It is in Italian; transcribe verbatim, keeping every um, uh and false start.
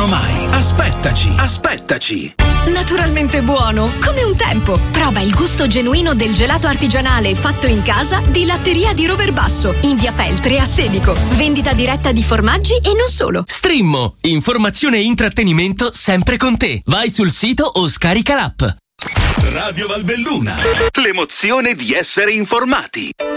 finiscono mai. Aspettaci, aspettaci. Naturalmente buono, come un tempo. Prova il gusto genuino del gelato artigianale fatto in casa di Latteria di Roverbasso, in via Feltre a Sedico. Vendita diretta di formaggi e non solo. Strimmo, informazione e intrattenimento sempre con te. Vai sul sito o scarica l'app. Radio Valbelluna, l'emozione di essere informati.